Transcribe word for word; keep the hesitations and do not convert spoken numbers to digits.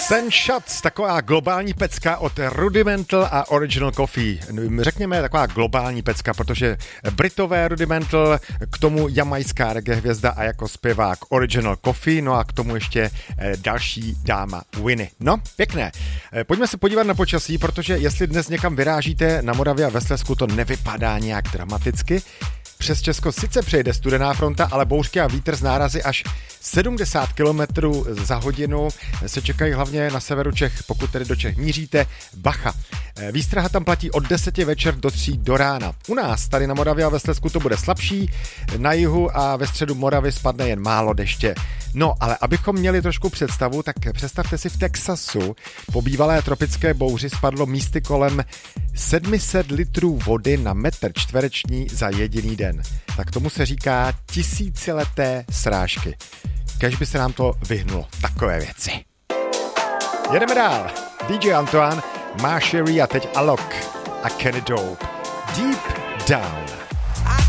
Ten Shots, taková globální pecka od Rudimental a Original Coffee. Řekněme taková globální pecka, protože Britové Rudimental, k tomu jamajská reggae hvězda a jako zpěvák Original Coffee, no a k tomu ještě další dáma Winnie. No, pěkné. Pojďme se podívat na počasí, protože jestli dnes někam vyrážíte na Moravě a ve Slezsku, to nevypadá nějak dramaticky. Přes Česko sice přejde studená fronta, ale bouřky a vítr z nárazy až sedmdesát kilometrů za hodinu se čekají hlavně na severu Čech, pokud tedy do Čech míříte, bacha. Výstraha tam platí od deseti večer do tří do rána. U nás tady na Moravě a ve Slezsku to bude slabší, na jihu a ve středu Moravy spadne jen málo deště. No, ale abychom měli trošku představu, tak představte si v Texasu po bývalé tropické bouři spadlo místy kolem sedm set litrů vody na metr čtvereční za jediný den. Tak tomu se říká tisícileté srážky. Kéž by se nám to vyhnulo, takové věci. Jedeme dál. D J Antoine, Marchery a teď Alok a Kenny Dope. Deep Down.